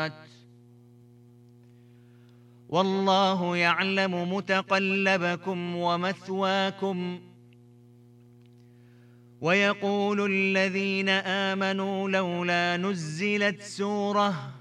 والله يعلم متقلبكم ومثواكم. ويقول الذين آمنوا لولا نزلت سورة